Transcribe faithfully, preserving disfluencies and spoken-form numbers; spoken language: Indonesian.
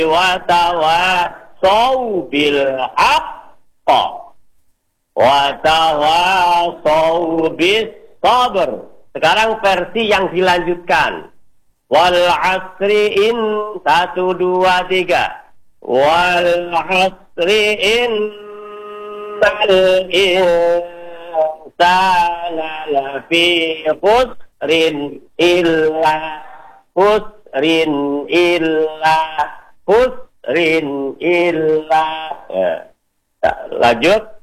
wa tawasau bil haqq wa tawasau bis sabr. Sekarang versi yang dilanjutkan. Wal asri in satu dua tiga. Wal asri in al insana lafi khusrin illa khusrin illa khusrin illa. Ya. Lanjut.